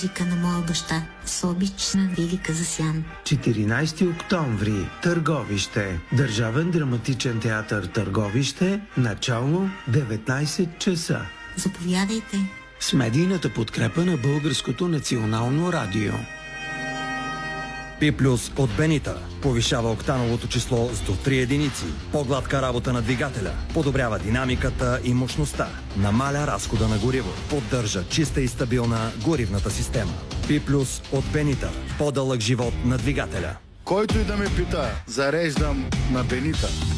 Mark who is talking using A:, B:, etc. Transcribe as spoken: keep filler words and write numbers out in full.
A: Езика на моя баща, с обична Вили Казасян.
B: четиринайсети октомври, Търговище. Държавен драматичен театър Търговище, начало деветнайсет часа.
A: Заповядайте.
B: С медийната подкрепа на Българското национално радио.
C: Пи плюс от Бенита повишава октановото число с до три единици, по-гладка работа на двигателя, подобрява динамиката и мощността, намаля разхода на гориво, поддържа чиста и стабилна горивната система. Пи плюс от Бенита, по-дълъг живот на двигателя.
D: Който и да ме пита, зареждам на Бенита.